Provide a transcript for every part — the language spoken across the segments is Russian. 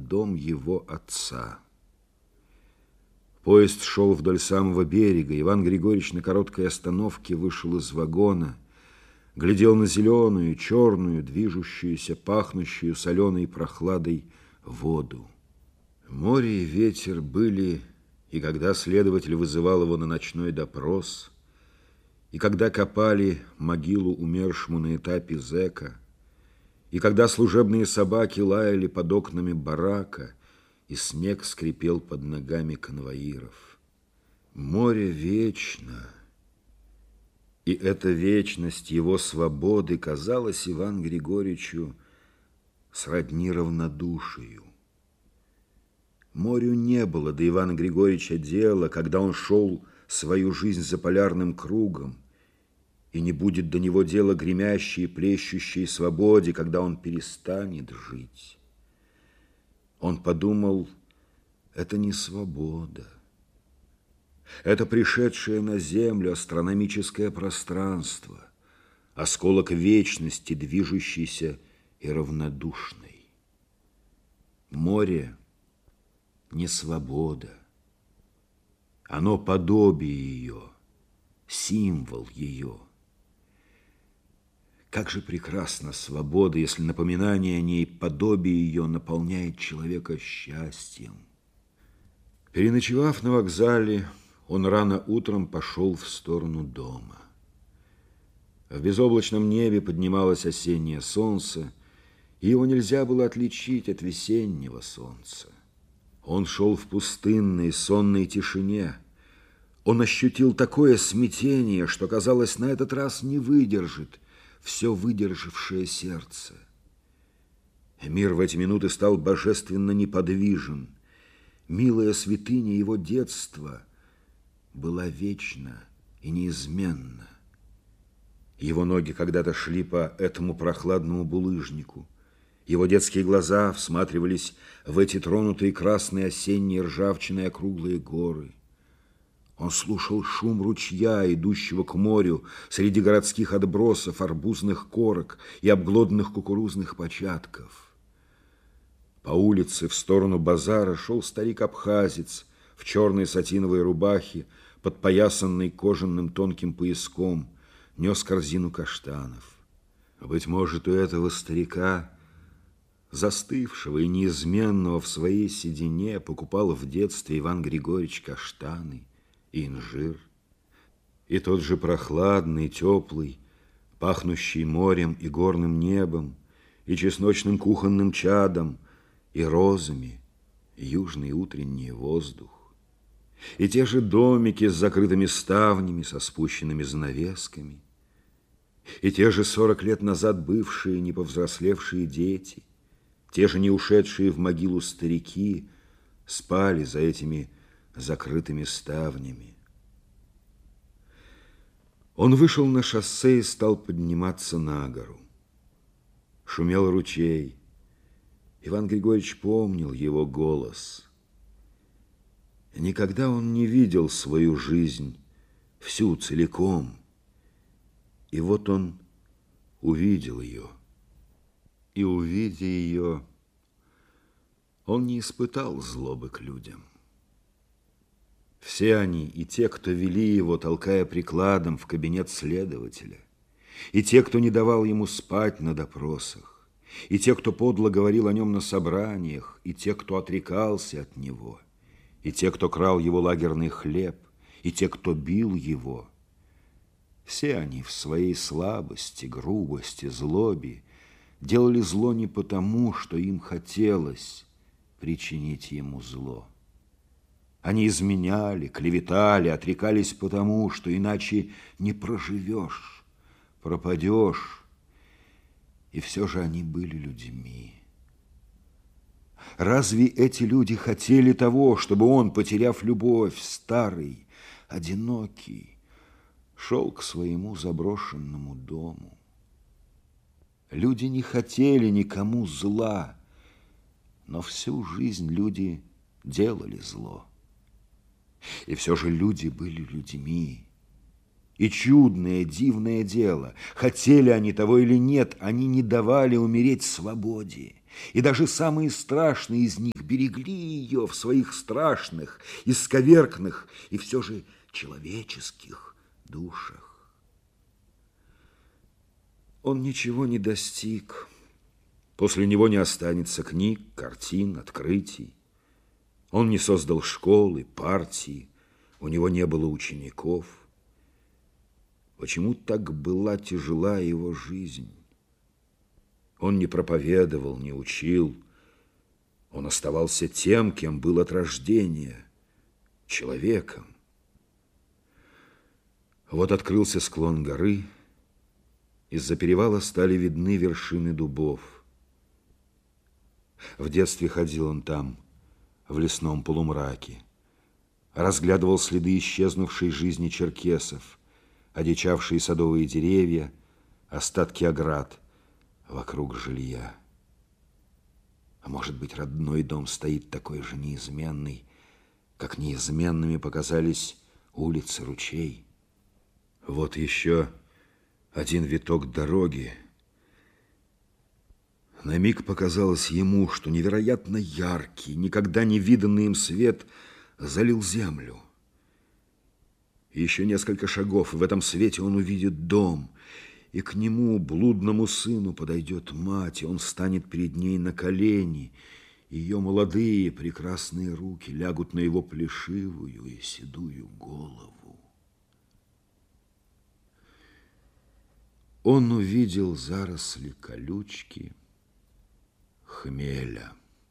дом его отца. Поезд шел вдоль самого берега. Иван Григорьевич на короткой остановке вышел из вагона, глядел на зеленую, черную, движущуюся, пахнущую соленой прохладой воду. Море и ветер были, и когда следователь вызывал его на ночной допрос, и когда копали могилу умершему на этапе зэка, и когда служебные собаки лаяли под окнами барака, и снег скрипел под ногами конвоиров. Море вечно, и эта вечность его свободы казалась Ивану Григорьевичу сродни равнодушию. Морю не было до Ивана Григорьевича дела, когда он шел свою жизнь за полярным кругом, и не будет до него дела гремящей и плещущей свободе, когда он перестанет жить. Он подумал, это не свобода. Это пришедшее на землю астрономическое пространство, осколок вечности, движущийся и равнодушный. Море не свобода. Оно подобие ее, символ ее. Как же прекрасна свобода, если напоминание о ней, подобие ее наполняет человека счастьем. Переночевав на вокзале, он рано утром пошел в сторону дома. В безоблачном небе поднималось осеннее солнце, и его нельзя было отличить от весеннего солнца. Он шел в пустынной, сонной тишине. Он ощутил такое смятение, что, казалось, на этот раз не выдержит все выдержавшее сердце. Мир в эти минуты стал божественно неподвижен. Милая святыня его детства была вечна и неизменна. Его ноги когда-то шли по этому прохладному булыжнику. Его детские глаза всматривались в эти тронутые красной осенней ржавчиной округлые горы. Он слушал шум ручья, идущего к морю среди городских отбросов, арбузных корок и обглоданных кукурузных початков. По улице в сторону базара шел старик-абхазец в черной сатиновой рубахе, подпоясанной кожаным тонким пояском, нес корзину каштанов. Быть может, у этого старика, застывшего и неизменного в своей седине, покупал в детстве Иван Григорьевич каштаны и инжир, и тот же прохладный, теплый, пахнущий морем и горным небом, и чесночным кухонным чадом, и розами, южный утренний воздух, и те же домики с закрытыми ставнями, со спущенными занавесками, и те же 40 лет назад бывшие неповзрослевшие дети, те же не ушедшие в могилу старики спали за этими закрытыми ставнями. Он вышел на шоссе и стал подниматься на гору. Шумел ручей. Иван Григорьевич помнил его голос. Никогда он не видел свою жизнь всю целиком. И вот он увидел ее. И, увидя ее, он не испытал злобы к людям. Все они, и те, кто вели его, толкая прикладом в кабинет следователя, и те, кто не давал ему спать на допросах, и те, кто подло говорил о нем на собраниях, и те, кто отрекался от него, и те, кто крал его лагерный хлеб, и те, кто бил его, все они в своей слабости, грубости, злобе делали зло не потому, что им хотелось причинить ему зло. Они изменяли, клеветали, отрекались потому, что иначе не проживешь, пропадешь. И все же они были людьми. Разве эти люди хотели того, чтобы он, потеряв любовь, старый, одинокий, шел к своему заброшенному дому? Люди не хотели никому зла, но всю жизнь люди делали зло. И все же люди были людьми. И чудное, дивное дело, хотели они того или нет, они не давали умереть свободе. и даже самые страшные из них берегли ее в своих страшных, исковеркных и все же человеческих душах. Он ничего не достиг. После него не останется книг, картин, открытий. Он не создал школы, партии, у него не было учеников. Почему так была тяжела его жизнь? Он не проповедовал, не учил. Он оставался тем, кем был от рождения, человеком. Вот открылся склон горы, из-за перевала стали видны вершины дубов. В детстве ходил он там, в лесном полумраке, разглядывал следы исчезнувшей жизни черкесов, одичавшие садовые деревья, остатки оград вокруг жилья. А может быть, родной дом стоит такой же неизменный, как неизменными показались улицы, ручей. Вот еще один виток дороги. На миг показалось ему, что невероятно яркий, никогда не виданный им свет залил землю. И еще несколько шагов, и в этом свете он увидит дом, и к нему, блудному сыну, подойдет мать, и он станет перед ней на колени, и ее молодые прекрасные руки лягут на его плешивую и седую голову. Он увидел заросли колючки, хмеля.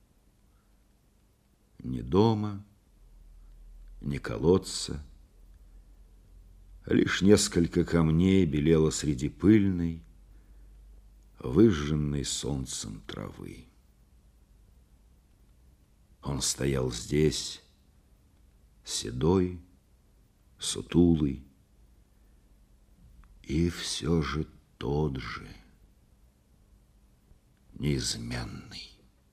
Ни дома, ни колодца, лишь несколько камней белело среди пыльной, выжженной солнцем травы. Он стоял здесь, седой, сутулый, и все же тот же, неизменный.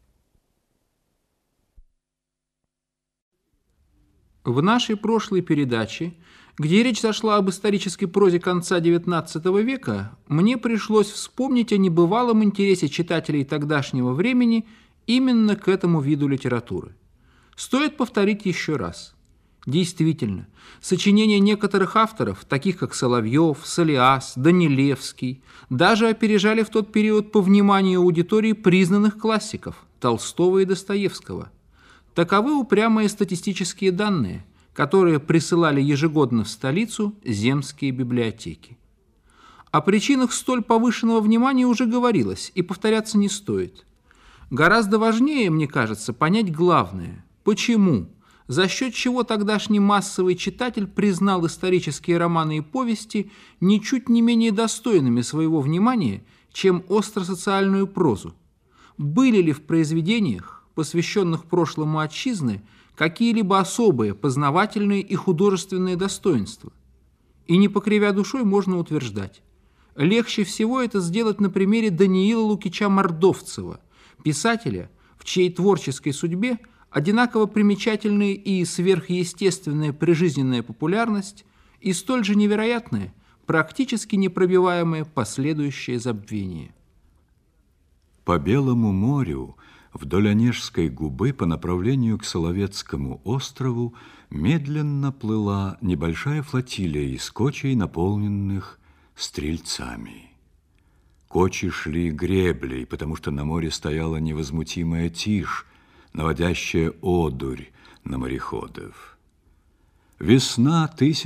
В нашей прошлой передаче, где речь зашла об исторической прозе конца XIX века, мне пришлось вспомнить о небывалом интересе читателей тогдашнего времени именно к этому виду литературы. Стоит повторить еще раз. Действительно, сочинения некоторых авторов, таких как Соловьев, Солиас, Данилевский, даже опережали в тот период по вниманию аудитории признанных классиков Толстого и Достоевского. Таковы упрямые статистические данные, которые присылали ежегодно в столицу земские библиотеки. О причинах столь повышенного внимания уже говорилось, и повторяться не стоит. Гораздо важнее, мне кажется, понять главное – почему, за счет чего тогдашний массовый читатель признал исторические романы и повести ничуть не менее достойными своего внимания, чем остросоциальную прозу. Были ли в произведениях, посвященных прошлому отчизны, какие-либо особые познавательные и художественные достоинства? И не покривя душой можно утверждать. Легче всего это сделать на примере Даниила Лукича Мордовцева, писателя, в чьей творческой судьбе одинаково примечательная и сверхъестественная прижизненная популярность и столь же невероятное, практически непробиваемое последующее забвение. По Белому морю, вдоль Онежской губы по направлению к Соловецкому острову медленно плыла небольшая флотилия из кочей, наполненных стрельцами. Кочи шли греблей, потому что на море стояла невозмутимая тишь, наводящая одурь на мореходов. Весна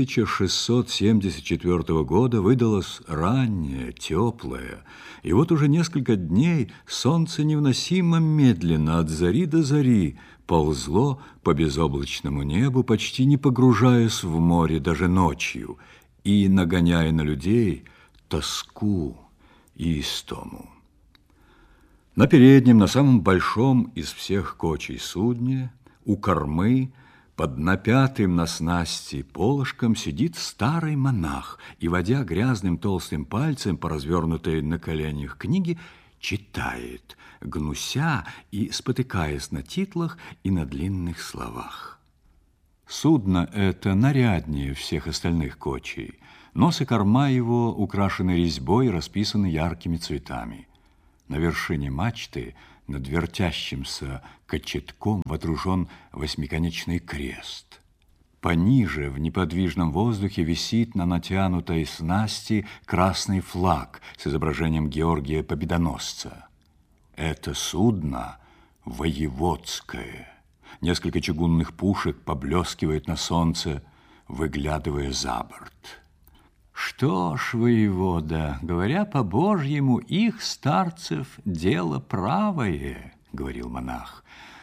1674 года выдалась ранняя, теплая, и вот уже несколько дней солнце невыносимо медленно от зари до зари ползло по безоблачному небу, почти не погружаясь в море даже ночью, и нагоняя на людей тоску и истому. На переднем, на самом большом из всех кочей судне, у кормы, под напятым на снасти полошком сидит старый монах и, водя грязным толстым пальцем по развернутой на коленях книге, читает, гнуся и спотыкаясь на титлах и на длинных словах. Судно это наряднее всех остальных кочей. Нос и корма его украшены резьбой и расписаны яркими цветами. На вершине мачты над вертящимся кочетком водружен восьмиконечный крест. Пониже в неподвижном воздухе висит на натянутой снасти красный флаг с изображением Георгия Победоносца. Это судно воеводское. Несколько чугунных пушек поблескивает на солнце, выглядывая за борт. Что ж, воевода, говоря по-божьему, их, старцев, дело правое, говорил монах.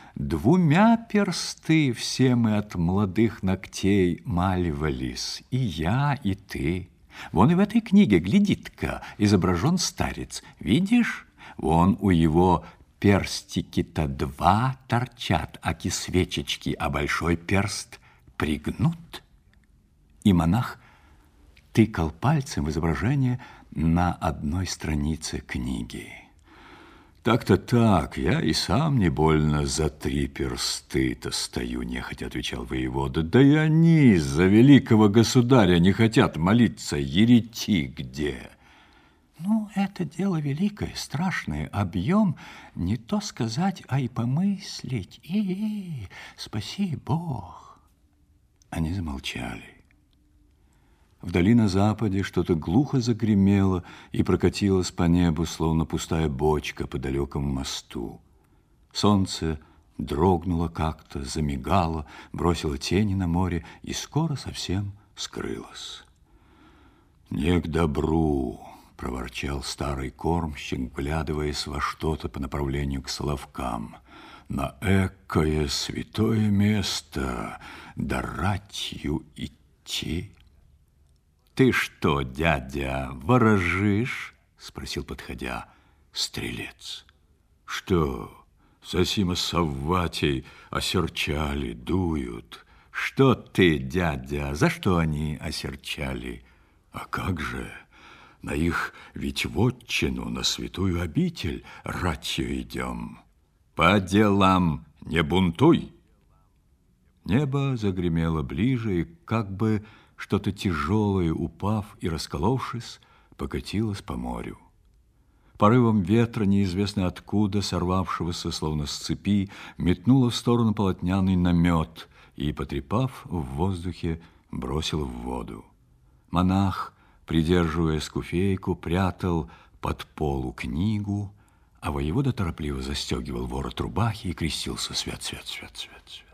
2 персты все мы от молодых ногтей маливались, и я, и ты. Вон и в этой книге, гляди-ка, изображен старец. Видишь, вон у его перстики-то 2 торчат, аки свечечки, а большой перст пригнут. И монах тыкал пальцем в изображение на одной странице книги. «Так-то так, я и сам не больно за 3 персты-то стою», — нехотя отвечал воевода. «Да и они из-за великого государя не хотят молиться, еретик где». «Ну, это дело великое, страшное, объем, не то сказать, а и помыслить. Спаси Бог». Они замолчали. Вдали на западе что-то глухо загремело и прокатилось по небу, словно пустая бочка по далекому мосту. Солнце дрогнуло как-то, замигало, бросило тени на море и скоро совсем скрылось. «Не к добру», — проворчал старый кормщик, вглядываясь во что-то по направлению к Соловкам. «На экое святое место, да ратью идти». «Ты что, дядя, ворожишь?» — спросил, подходя, стрелец. «Что, Зосима Савватий осерчали, дуют». «Что ты, дядя, за что они осерчали?» «А как же, на их ведь вотчину, на святую обитель ратью идем». «По делам не бунтуй». Небо загремело ближе, и как бы что-то тяжелое, упав и расколовшись, покатилось по морю. Порывом ветра, неизвестно откуда, сорвавшегося, словно с цепи, метнуло в сторону полотняный намет и, потрепав в воздухе, бросило в воду. Монах, придерживая скуфейку, прятал под полу книгу, а воевода торопливо застегивал ворот рубахи и крестился: «Свят, свят, свят, свят, свят».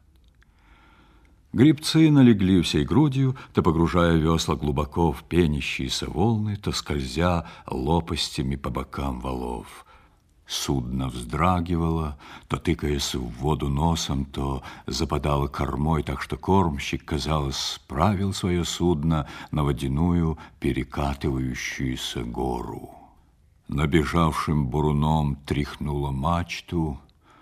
Гребцы налегли всей грудью, то погружая весла глубоко в пенящиеся волны, то скользя лопастями по бокам валов. Судно вздрагивало, то тыкаясь в воду носом, то западало кормой, так что кормщик, казалось, справил свое судно на водяную перекатывающуюся гору. Набежавшим буруном тряхнула мачту.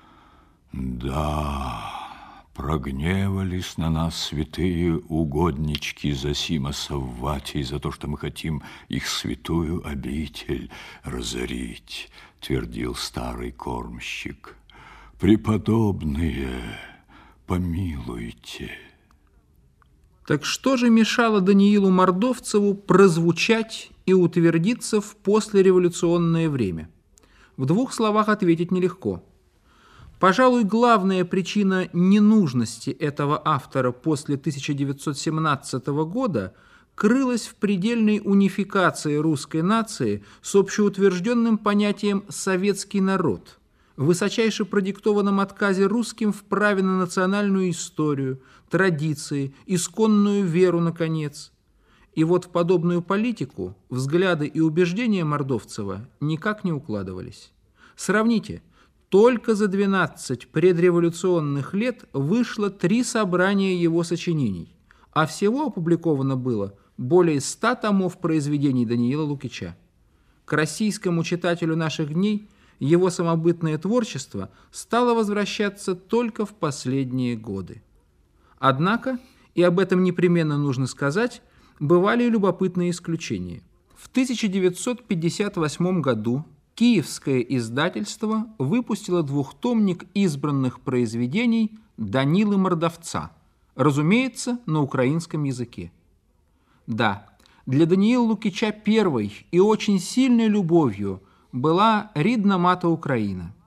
Да... Прогневались на нас святые угоднички Зосима Савватий за то, что мы хотим их святую обитель разорить, твердил старый кормщик. Преподобные, помилуйте. Так что же мешало Даниилу Мордовцеву прозвучать и утвердиться в послереволюционное время? В 2 словах ответить нелегко. Пожалуй, главная причина ненужности этого автора после 1917 года крылась в предельной унификации русской нации с общеутвержденным понятием «советский народ», высочайше продиктованном отказе русским в праве на национальную историю, традиции, исконную веру, наконец. И вот в подобную политику взгляды и убеждения Мордовцева никак не укладывались. Сравните. Только за 12 предреволюционных лет вышло 3 собрания его сочинений, а всего опубликовано было более 100 томов произведений Даниила Лукича. К российскому читателю наших дней его самобытное творчество стало возвращаться только в последние годы. Однако, и об этом непременно нужно сказать, бывали и любопытные исключения. В 1958 году Киевское издательство выпустило 2-томник избранных произведений Данилы Мордовца, разумеется, на украинском языке. Да, для Даниила Лукича первой и очень сильной любовью была рідна мата Украина.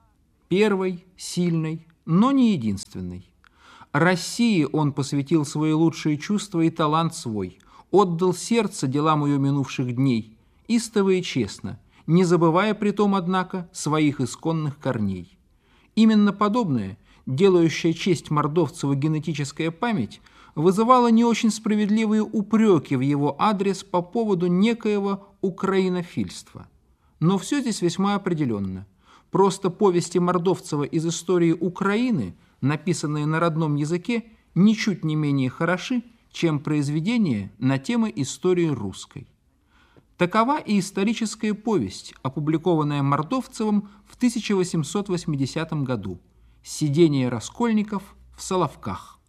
Первой, сильной, но не единственной. России он посвятил свои лучшие чувства и талант свой, отдал сердце делам ее минувших дней, истово и честно, не забывая при том, однако, своих исконных корней. Именно подобное, делающая честь Мордовцеву генетическая память, вызывала не очень справедливые упреки в его адрес по поводу некоего украинофильства. Но все здесь весьма определенно. Просто повести Мордовцева из истории Украины, написанные на родном языке, ничуть не менее хороши, чем произведения на темы истории русской. Такова и историческая повесть, опубликованная Мордовцевым в 1880 году «Сидение раскольников в Соловках».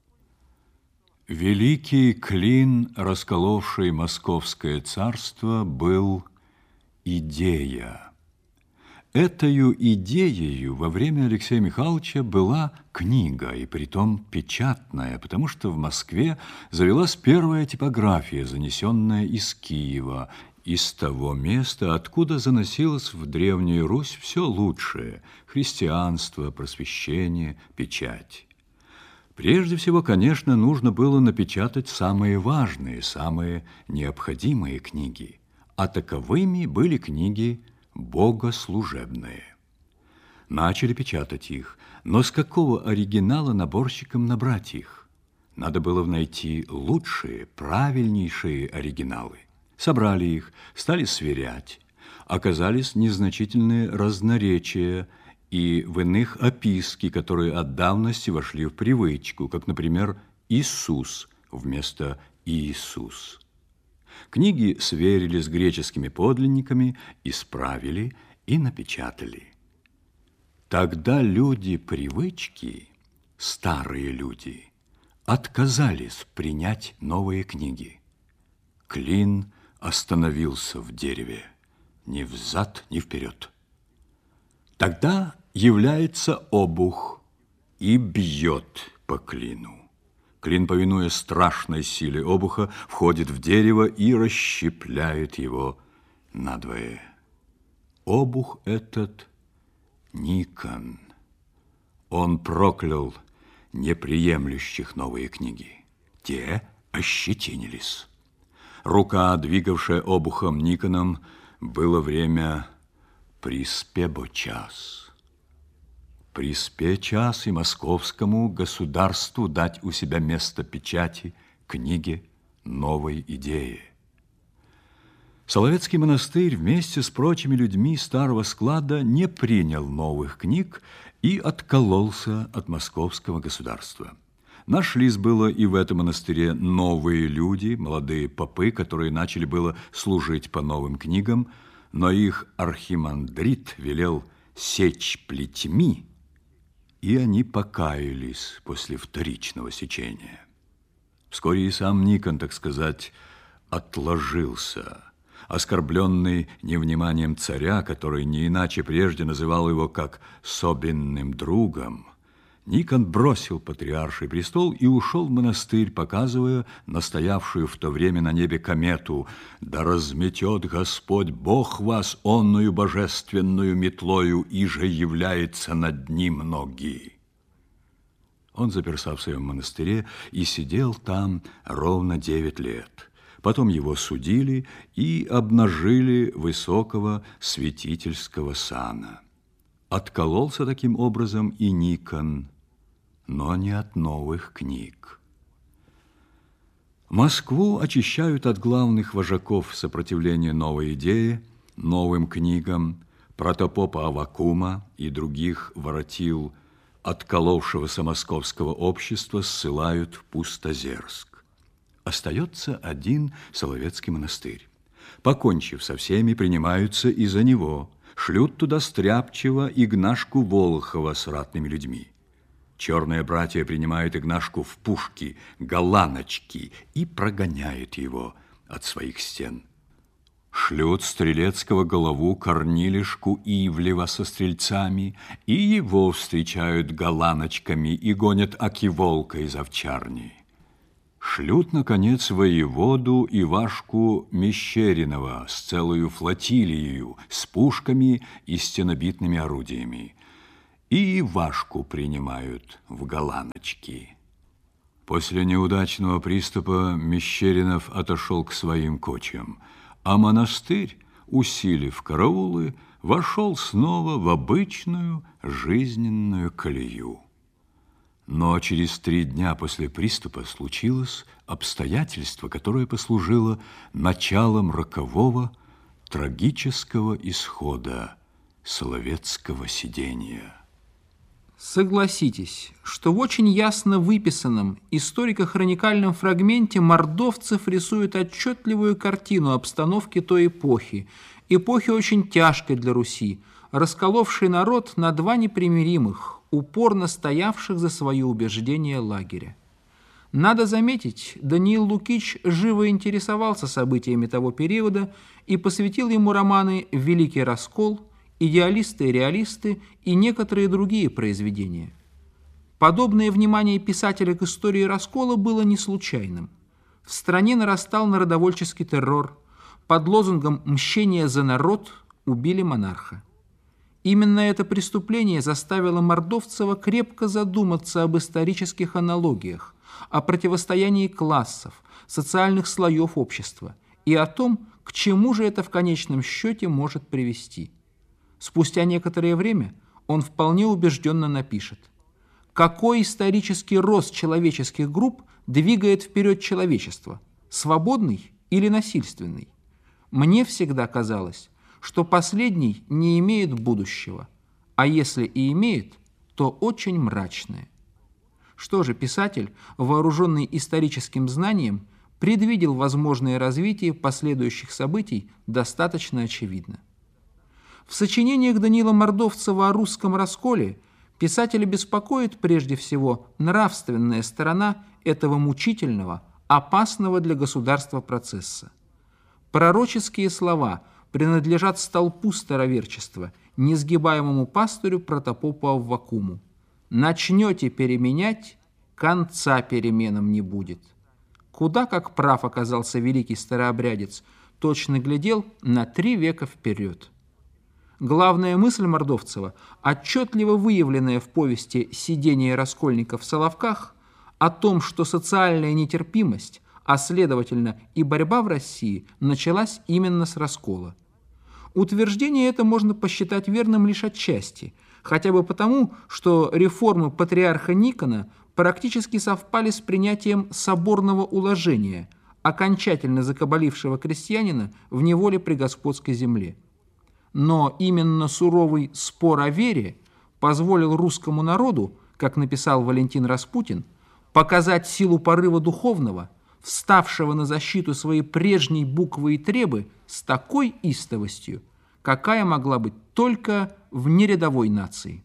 Великий клин, расколовший Московское царство, был идея. Этою идеею во время Алексея Михайловича была книга, и притом печатная, потому что в Москве завелась первая типография, занесенная из Киева, из того места, откуда заносилось в Древнюю Русь все лучшее – христианство, просвещение, печать. Прежде всего, конечно, нужно было напечатать самые важные, самые необходимые книги, а таковыми были книги богослужебные. Начали печатать их, но с какого оригинала наборщикам набрать их? Надо было найти лучшие, правильнейшие оригиналы. Собрали их, стали сверять. Оказались незначительные разноречия и в иных описки, которые от давности вошли в привычку, как, например, «Иисус» вместо «Иисус». Книги сверили с греческими подлинниками, исправили и напечатали. Тогда люди привычки, старые люди, отказались принять новые книги. Клин остановился в дереве, ни взад, ни вперед. Тогда является обух и бьет по клину. Клин, повинуя страшной силе обуха, входит в дерево и расщепляет его надвое. Обух этот Никон. Он проклял неприемлющих новые книги. Те ощетинились. Рука, двигавшая обухом Никоном, было время приспебо-час. Приспе час и московскому государству дать у себя место печати, книге, новой идеи. Соловецкий монастырь вместе с прочими людьми старого склада не принял новых книг и откололся от московского государства. Нашлись было и в этом монастыре новые люди, молодые попы, которые начали было служить по новым книгам, но их архимандрит велел сечь плетьми, и они покаялись после вторичного сечения. Вскоре и сам Никон, так сказать, отложился, оскорбленный невниманием царя, который не иначе прежде называл его как «собенным другом». Никон бросил патриарший престол и ушел в монастырь, показывая настоявшую в то время на небе комету: «Да разметет Господь Бог вас онную божественную метлою, и же является над ним ноги». Он заперся в своем монастыре и сидел там ровно 9 лет. Потом его судили и обнажили высокого святительского сана. Откололся таким образом и Никон, но не от новых книг. Москву очищают от главных вожаков сопротивления новой идее, новым книгам, протопопа Аввакума и других воротил отколовшегося московского общества ссылают в Пустозерск. Остается один Соловецкий монастырь. Покончив со всеми, принимаются и за него, шлют туда Стряпчего Игнашку Волохова с ратными людьми. Черные братья принимают Игнашку в пушки, голланочки, и прогоняют его от своих стен. Шлют стрелецкого голову Корнилишку Ивлева со стрельцами, и его встречают голланочками и гонят Аки-волка из овчарни. Шлют, наконец, воеводу Ивашку Мещеринова с целую флотилией, с пушками и стенобитными орудиями. и Ивашку принимают в голландочки. После неудачного приступа Мещеринов отошел к своим кочам, а монастырь, усилив караулы, вошел снова в обычную жизненную колею. Но через 3 дня после приступа случилось обстоятельство, которое послужило началом рокового, трагического исхода Соловецкого сидения. Согласитесь, что в очень ясно выписанном историко-хроникальном фрагменте Мордовцев рисует отчетливую картину обстановки той эпохи, эпохи очень тяжкой для Руси, расколовшей народ на 2 непримиримых, упорно стоявших за свои убеждения лагеря. Надо заметить, Даниил Лукич живо интересовался событиями того периода и посвятил ему романы «Великий раскол», «Идеалисты и реалисты» и некоторые другие произведения. Подобное внимание писателя к истории раскола было не случайным. В стране нарастал народовольческий террор. Под лозунгом «Мщение за народ» убили монарха. Именно это преступление заставило Мордовцева крепко задуматься об исторических аналогиях, о противостоянии классов, социальных слоев общества и о том, к чему же это в конечном счете может привести. Спустя некоторое время он вполне убежденно напишет: какой исторический рост человеческих групп двигает вперед человечество, свободный или насильственный? Мне всегда казалось, что последний не имеет будущего, а если и имеет, то очень мрачное. Что же, писатель, вооруженный историческим знанием, предвидел возможное развитие последующих событий достаточно очевидно. В сочинениях Даниила Мордовцева о русском расколе писателя беспокоит прежде всего нравственная сторона этого мучительного, опасного для государства процесса. Пророческие слова принадлежат столпу староверчества, несгибаемому пастырю протопопу Аввакуму. «Начнете переменять, конца переменам не будет». Куда как прав оказался великий старообрядец, точно глядел на 3 века вперед. Главная мысль Мордовцева, отчетливо выявленная в повести «Сидение раскольников в Соловках», о том, что социальная нетерпимость, а следовательно и борьба в России, началась именно с раскола. Утверждение это можно посчитать верным лишь отчасти, хотя бы потому, что реформы патриарха Никона практически совпали с принятием соборного уложения, окончательно закабалившего крестьянина в неволе при господской земле. Но именно суровый спор о вере позволил русскому народу, как написал Валентин Распутин, показать силу порыва духовного, вставшего на защиту своей прежней буквы и требы с такой истовостью, какая могла быть только в нерядовой нации.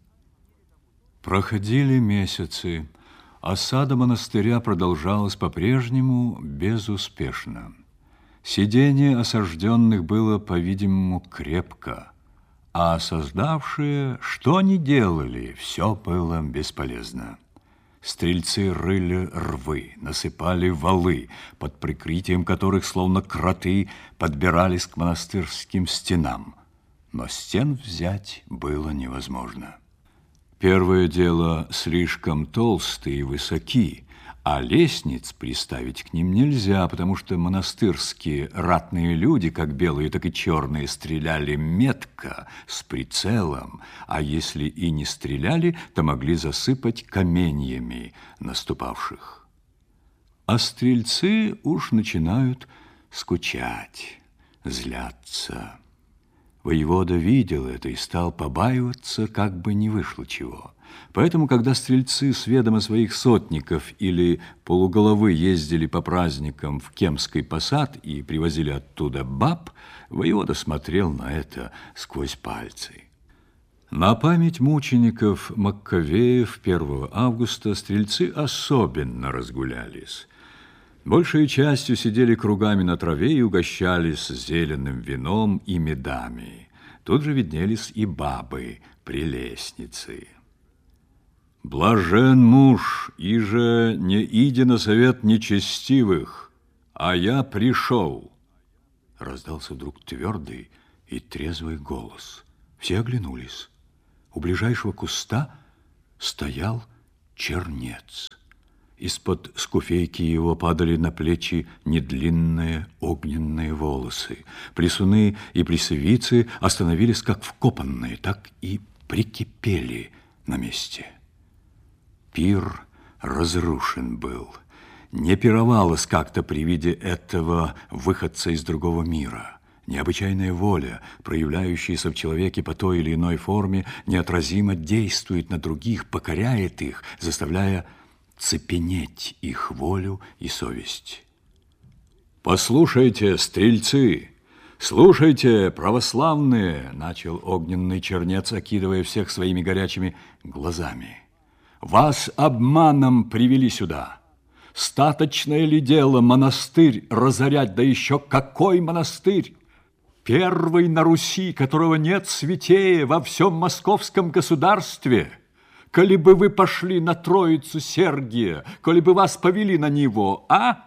Проходили месяцы. Осада монастыря продолжалась по-прежнему безуспешно. Сидение осажденных было, по-видимому, крепко, а осаждавшие, что ни делали, все было бесполезно. Стрельцы рыли рвы, насыпали валы, под прикрытием которых, словно кроты, подбирались к монастырским стенам. Но стен взять было невозможно. Первое дело, слишком толстые и высоки, а лестниц приставить к ним нельзя, потому что монастырские ратные люди, как белые, так и черные, стреляли метко, с прицелом, а если и не стреляли, то могли засыпать каменьями наступавших. А стрельцы уж начинают скучать, зляться. Воевода видел это и стал побаиваться, как бы не вышло чего. Поэтому, когда стрельцы с ведома своих сотников или полуголовы ездили по праздникам в Кемский посад и привозили оттуда баб, воевода смотрел на это сквозь пальцы. На память мучеников Маккавеев 1 августа стрельцы особенно разгулялись. Большей частью сидели кругами на траве и угощались зеленым вином и медами. Тут же виднелись и бабы, прелестницы. «Блажен муж, иже не иди на совет нечестивых, а я пришел!» Раздался вдруг твердый и трезвый голос. Все оглянулись. У ближайшего куста стоял чернец. Из-под скуфейки его падали на плечи недлинные огненные волосы. Плесуны и плесовицы остановились как вкопанные, так и прикипели на месте. Пир разрушен был. Не пировалось как-то при виде этого выходца из другого мира. Необычайная воля, проявляющаяся в человеке по той или иной форме, неотразимо действует на других, покоряет их, заставляя цепенеть их волю и совесть. «Послушайте, стрельцы, слушайте, православные!» — начал огненный чернец, окидывая всех своими горячими глазами. «Вас обманом привели сюда. Статочное ли дело монастырь разорять, да еще какой монастырь? Первый на Руси, которого нет святее во всем московском государстве. Коли бы вы пошли на Троицу Сергия, коли бы вас повели на него, а?»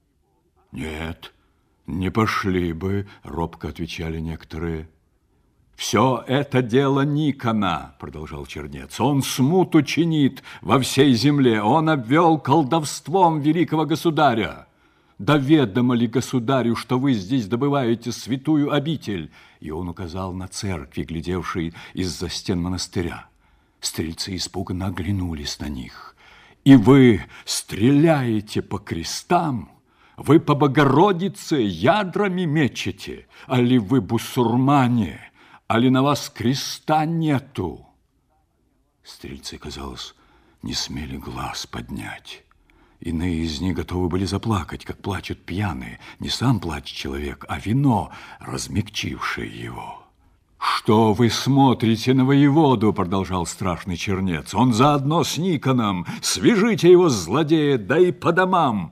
«Нет, не пошли бы», — робко отвечали некоторые. «Все это дело Никона», — продолжал чернец. «Он смуту чинит во всей земле, он обвел колдовством великого государя. Да ведомо ли государю, что вы здесь добываете святую обитель?» И он указал на церкви, глядевшие из-за стен монастыря. Стрельцы испуганно оглянулись на них. «И вы стреляете по крестам? Вы по Богородице ядрами мечете? Али вы бусурмане? Али на вас креста нету?» Стрельцы, казалось, не смели глаз поднять. Иные из них готовы были заплакать, как плачут пьяные. Не сам плачет человек, а вино, размягчившее его. «Что вы смотрите на воеводу?» — продолжал страшный чернец. «Он заодно с Никоном. Свяжите его, злодея, да и по домам!»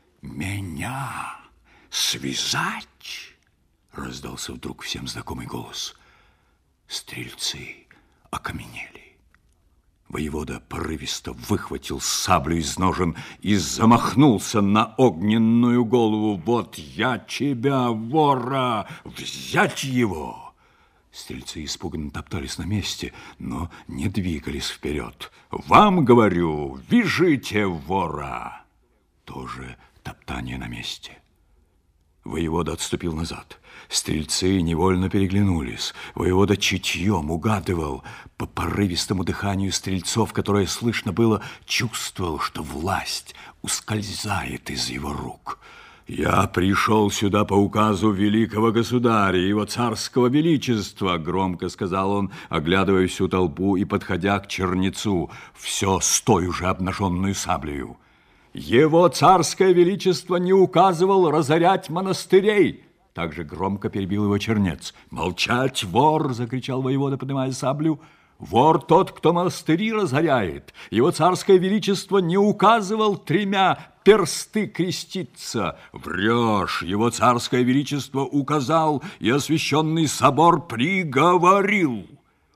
«Меня связать?» — раздался вдруг всем знакомый голос. Стрельцы окаменели. Воевода порывисто выхватил саблю из ножен и замахнулся на огненную голову. «Вот я тебя, вора! Взять его!» Стрельцы испуганно топтались на месте, но не двигались вперед. «Вам, говорю, вяжите вора!» Тоже топтание на месте. Воевода отступил назад. Стрельцы невольно переглянулись. Воевода чутьем угадывал, по порывистому дыханию стрельцов, которое слышно было, чувствовал, что власть ускользает из его рук. «Я пришел сюда по указу великого государя, его царского величества», громко сказал он, оглядывая всю толпу и подходя к чернецу, все с той же обнаженную саблею. «Его царское величество не указывал разорять монастырей!» Также громко перебил его чернец. «Молчать, вор!» — закричал воевода, поднимая саблю. «Вор тот, кто монастыри разоряет. Его царское величество не указывал 3 персты креститься. Врешь! Его царское величество указал, и освященный собор приговорил!»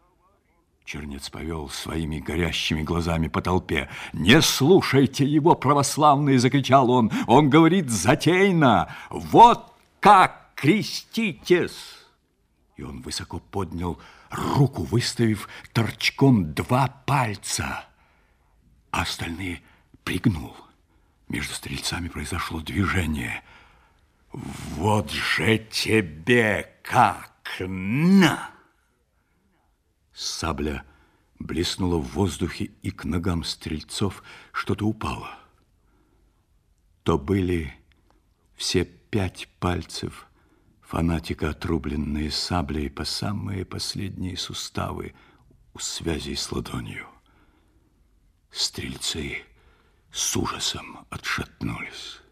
Чернец повел своими горящими глазами по толпе. «Не слушайте его, православные!» — закричал он. «Он говорит затейно! Вот как креститесь!» И он высоко поднял руку, выставив торчком 2 пальца, а остальные пригнул. Между стрельцами произошло движение. «Вот же тебе как на!» Сабля блеснула в воздухе, и к ногам стрельцов что-то упало. То были все 5 пальцев фанатика, отрубленные саблей по самые последние суставы у связей с ладонью. Стрельцы с ужасом отшатнулись.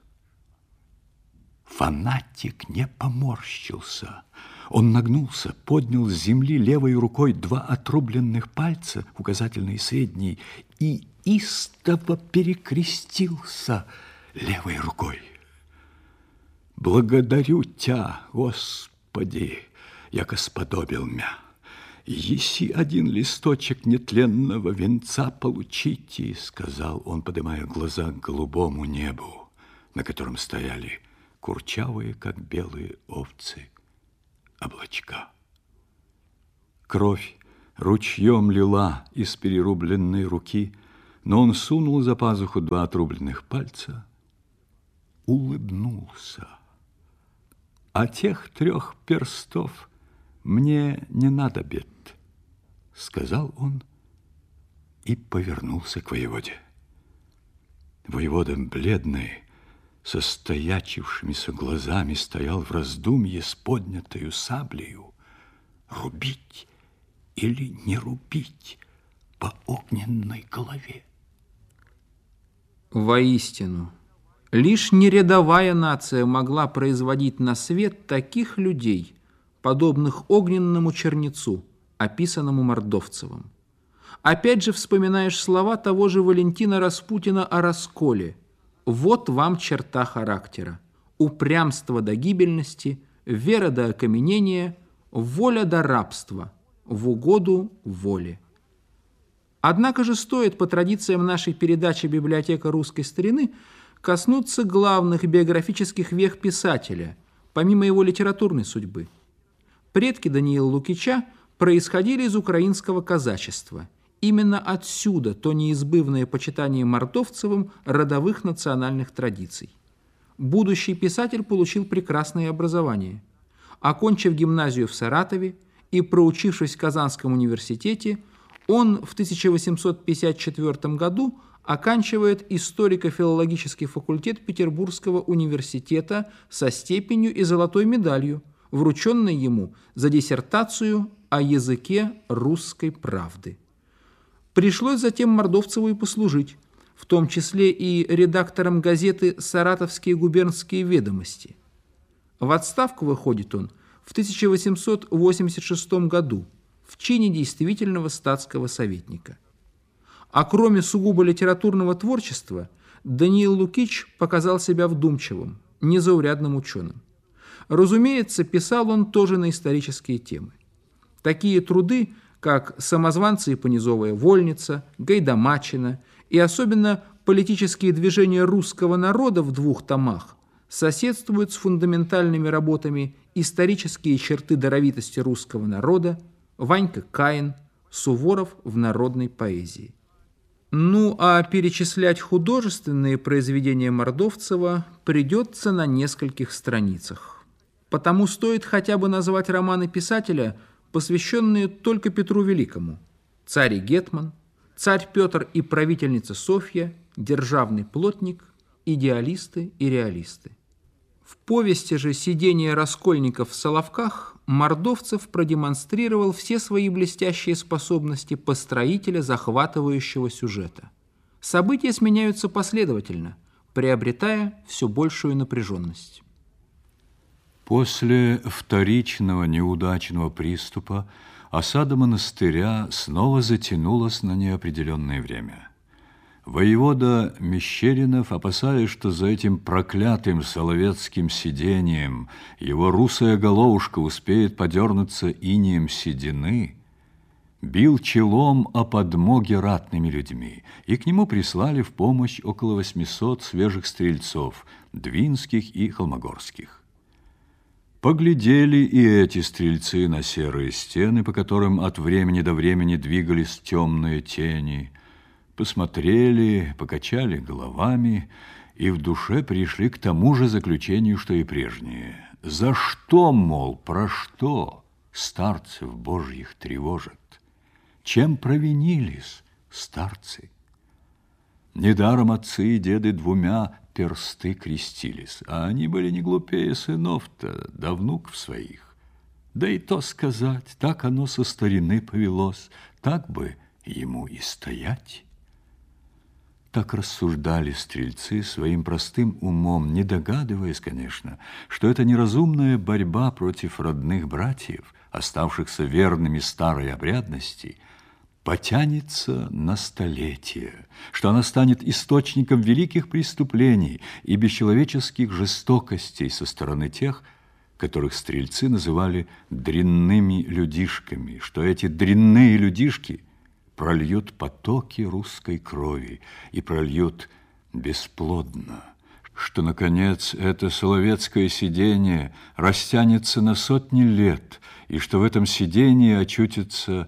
Фанатик не поморщился. Он нагнулся, поднял с земли левой рукой 2 отрубленных пальца, указательный и средний, и истово перекрестился левой рукой. «Благодарю Тя, Господи, яко сподобил мя. Еси один листочек нетленного венца получите», — сказал он, поднимая глаза к голубому небу, на котором стояли курчавые, как белые овцы, облачка. Кровь ручьем лила из перерубленной руки, но он сунул за пазуху 2 отрубленных пальца, улыбнулся. А тех 3 перстов мне не надобет, сказал он и повернулся к воеводе. Воевода, бледный, со стоячившимися глазами, стоял в раздумье с поднятою саблею. Рубить или не рубить по огненной голове? Воистину, лишь нерядовая нация могла производить на свет таких людей, подобных огненному чернецу, описанному Мордовцевым. Опять же вспоминаешь слова того же Валентина Распутина о расколе. Вот вам черта характера: упрямство до гибельности, вера до окаменения, воля до рабства, в угоду воле. Однако же стоит по традициям нашей передачи «Библиотека русской старины» коснуться главных биографических вех писателя, помимо его литературной судьбы. Предки Даниила Лукича происходили из украинского казачества. Именно отсюда то неизбывное почитание Мордовцевым родовых национальных традиций. Будущий писатель получил прекрасное образование. Окончив гимназию в Саратове и проучившись в Казанском университете, он в 1854 году оканчивает историко-филологический факультет Петербургского университета со степенью и золотой медалью, врученной ему за диссертацию о языке русской правды. Пришлось затем Мордовцеву и послужить, в том числе и редактором газеты «Саратовские губернские ведомости». В отставку выходит он в 1886 году в чине действительного статского советника. А кроме сугубо литературного творчества, Даниил Лукич показал себя вдумчивым, незаурядным ученым. Разумеется, писал он тоже на исторические темы. Такие труды, как «Самозванцы и понизовая вольница», «Гайдамачина» и особенно «Политические движения русского народа» в 2 томах, соседствуют с фундаментальными работами «Исторические черты даровитости русского народа», «Ванька Каин», «Суворов в народной поэзии». Ну, а перечислять художественные произведения Мордовцева придется на нескольких страницах. Потому стоит хотя бы назвать романы писателя, посвященные только Петру Великому: «Царь и гетман», «Царь Петр и правительница Софья», «Державный плотник», «Идеалисты и реалисты». В повести же «Сидение раскольников в Соловках» Мордовцев продемонстрировал все свои блестящие способности построителя захватывающего сюжета. События сменяются последовательно, приобретая все большую напряженность. После вторичного неудачного приступа осада монастыря снова затянулась на неопределенное время. Воевода Мещеринов, опасаясь, что за этим проклятым соловецким сидением его русая головушка успеет подернуться инеем седины, бил челом о подмоге ратными людьми, и к нему прислали в помощь около 800 свежих стрельцов, двинских и холмогорских. Поглядели и эти стрельцы на серые стены, по которым от времени до времени двигались темные тени, посмотрели, покачали головами и в душе пришли к тому же заключению, что и прежние. За что, мол, про что старцев божьих тревожат? Чем провинились старцы? Недаром отцы и деды 2 персты крестились, а они были не глупее сынов-то, да внуков своих. Да и то сказать, так оно со старины повелось, так бы ему и стоять. Так рассуждали стрельцы своим простым умом, не догадываясь, конечно, что это неразумная борьба против родных братьев, оставшихся верными старой обрядности, потянется на столетия, что она станет источником великих преступлений и бесчеловеческих жестокостей со стороны тех, которых стрельцы называли дрянными людишками, что эти дрянные людишки прольют потоки русской крови и прольют бесплодно, что, наконец, это соловецкое сидение растянется на сотни лет, и что в этом сидении очутится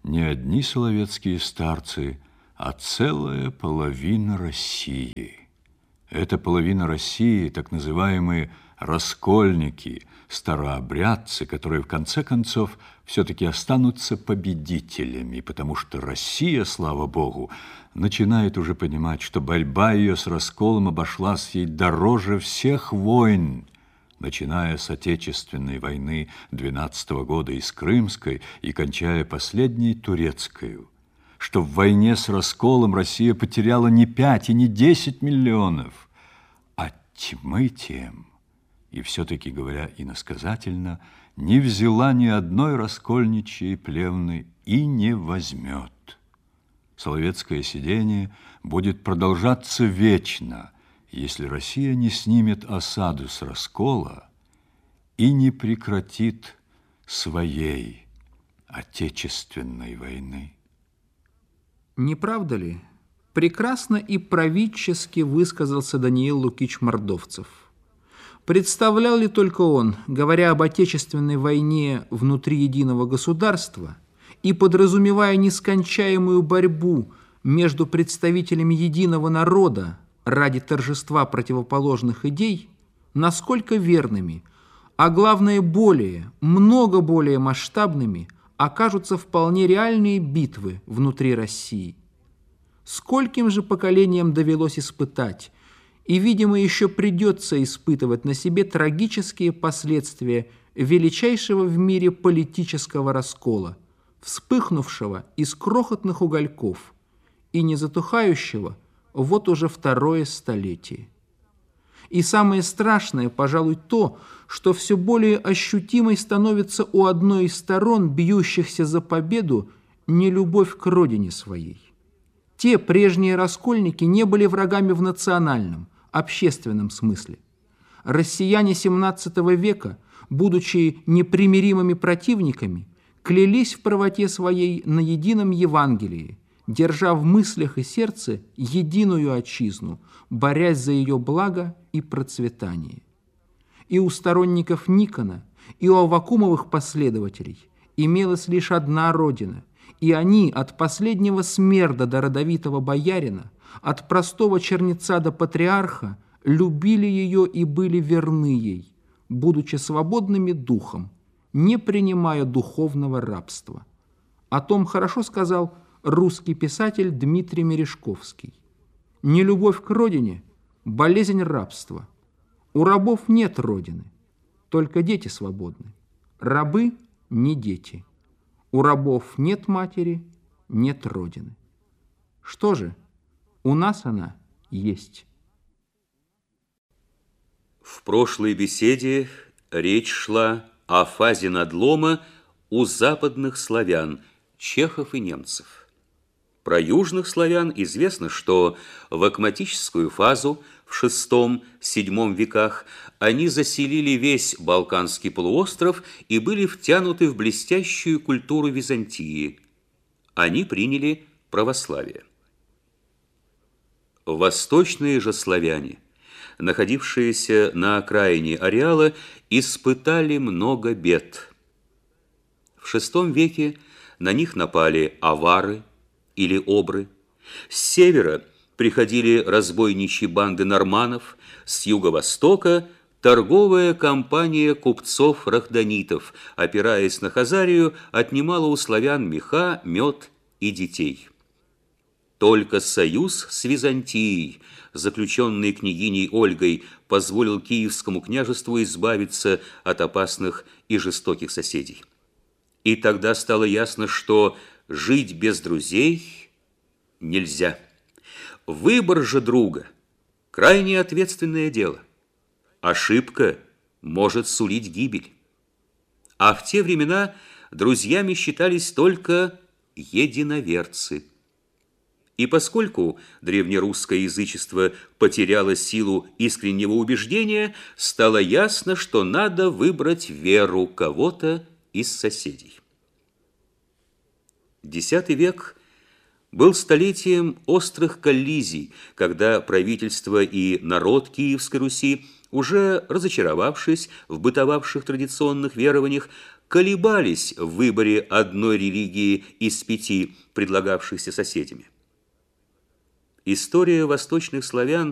не одни соловецкие старцы, а целая половина России. Эта половина России, так называемые раскольники, старообрядцы, которые в конце концов все-таки останутся победителями, потому что Россия, слава Богу, начинает уже понимать, что борьба ее с расколом обошлась ей дороже всех войн, начиная с Отечественной войны 12-го года и с Крымской и кончая последней Турецкой, что в войне с расколом Россия потеряла не 5 и не 10 миллионов, а тьмы тем, и все-таки, говоря иносказательно, не взяла ни одной раскольничьей плевны и не возьмет. Соловецкое сидение будет продолжаться вечно, если Россия не снимет осаду с раскола и не прекратит своей Отечественной войны. Не правда ли? Прекрасно и правительски высказался Даниил Лукич Мордовцев. Представлял ли только он, говоря об Отечественной войне внутри единого государства и подразумевая нескончаемую борьбу между представителями единого народа ради торжества противоположных идей, насколько верными, а главное более, много более масштабными окажутся вполне реальные битвы внутри России. Скольким же поколениям довелось испытать, и, видимо, еще придется испытывать на себе трагические последствия величайшего в мире политического раскола, вспыхнувшего из крохотных угольков и не затухающего вот уже второе столетие. И самое страшное, пожалуй, то, что все более ощутимой становится у одной из сторон, бьющихся за победу, нелюбовь к родине своей. Те прежние раскольники не были врагами в национальном, общественном смысле. Россияне XVII века, будучи непримиримыми противниками, клялись в правоте своей на едином Евангелии, держа в мыслях и сердце единую отчизну, борясь за ее благо и процветание. И у сторонников Никона, и у Аввакумовых последователей имелась лишь одна родина, и они от последнего смерда до родовитого боярина, от простого чернеца до патриарха любили ее и были верны ей, будучи свободными духом, не принимая духовного рабства. О том хорошо сказал русский писатель Дмитрий Мережковский. Нелюбовь к родине – болезнь рабства. У рабов нет родины, только дети свободны. Рабы – не дети. У рабов нет матери, нет родины. Что же, у нас она есть. В прошлой беседе речь шла о фазе надлома у западных славян, чехов и немцев. Про южных славян известно, что в акматическую фазу в VI-VII веках они заселили весь Балканский полуостров и были втянуты в блестящую культуру Византии. Они приняли православие. Восточные же славяне, находившиеся на окраине ареала, испытали много бед. В VI веке на них напали авары или обры. С севера приходили разбойничьи банды норманнов, с юго-востока торговая компания купцов-рахданитов, опираясь на Хазарию, отнимала у славян меха, мед и детей. Только союз с Византией, заключенный княгиней Ольгой, позволил Киевскому княжеству избавиться от опасных и жестоких соседей. И тогда стало ясно, что жить без друзей нельзя. Выбор же друга – крайне ответственное дело. Ошибка может сулить гибель. А в те времена друзьями считались только единоверцы. И поскольку древнерусское язычество потеряло силу искреннего убеждения, стало ясно, что надо выбрать веру кого-то из соседей. X век был столетием острых коллизий, когда правительство и народ Киевской Руси уже разочаровавшись в бытовавших традиционных верованиях, колебались в выборе одной религии из 5, предлагавшихся соседями. История восточных славян